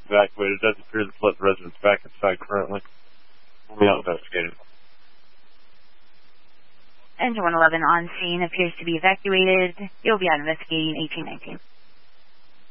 evacuated. It does appear to let the residents back inside currently. We'll be out investigating. Engine 111 on scene appears to be evacuated. You'll be out investigating 1819.